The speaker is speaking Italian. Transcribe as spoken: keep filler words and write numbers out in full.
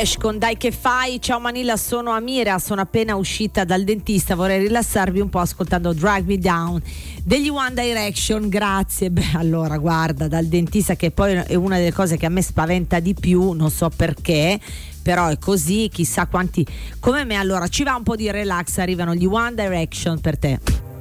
Cash con Dai che fai. Ciao Manila, sono Amira, sono appena uscita dal dentista, vorrei rilassarvi un po' ascoltando Drag Me Down degli One Direction. Grazie. Beh, allora guarda, dal dentista, che poi è una delle cose che a me spaventa di più, non so perché, però è così, chissà quanti come me. Allora ci va un po' di relax, arrivano gli One Direction per te.